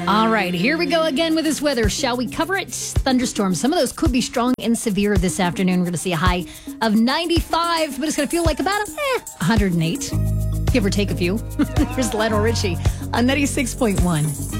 All right, here we go again with this weather. Shall we cover it? Thunderstorms. Some of those could be strong and severe this afternoon. We're going to see a high of 95, but it's going to feel like about 108, give or take a few. Here's Lionel Richie on 96.1.